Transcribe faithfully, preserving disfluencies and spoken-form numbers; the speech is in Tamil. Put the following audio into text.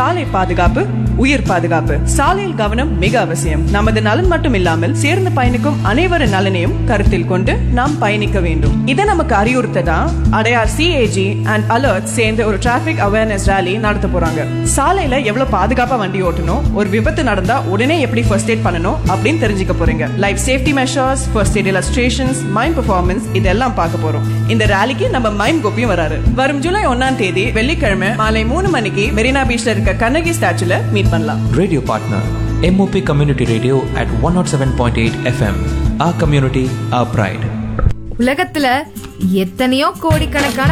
சாலை பாதுகாப்பு, உயிர் பாதுகாப்பு. சாலையில் கவனம் மிக அவசியம். நமது நலன் மட்டும் இல்லாமல் சேர்ந்து பயணிக்கும் அனைவரின் நலனையும் கருத்தில் கொண்டு நாம் பயணிக்க வேண்டும். இதை நமக்கு அறிவுறுத்ததான் அடையார் சிஏஜி அண்ட் அலர்ட் சேர்ந்து ஒரு டிராபிக் அவேர்னஸ் ரேலி நடத்த போறாங்க. சாலையில எவ்வளவு பாதுகாப்பா வண்டி ஓட்டணும், ஒரு விபத்து நடந்தா உடனே எப்படி ஃபர்ஸ்ட் எய்ட் பண்ணணும் அப்படின்னு தெரிஞ்சுக்க போறீங்க. Life safety measures, first eight illustrations, mime performance இதெல்லாம் பார்க்க போறோம். இந்த ரேலிக்கு நம்ம மைம் கோப்பியும் வராரு. வரும் ஜூலை ஒன்னாம் தேதி வெள்ளிக்கிழமை மாலை மூணு மணிக்கு மெரினா பீச்ல இருக்க கண்ணகி ஸ்டாச்சுல மீட் பண்ணலாம். Radio partner M O P Community Radio at one oh seven point eight F M. Our community, our pride. உலகத்துல எத்தனையோ கோடிக்கணக்கான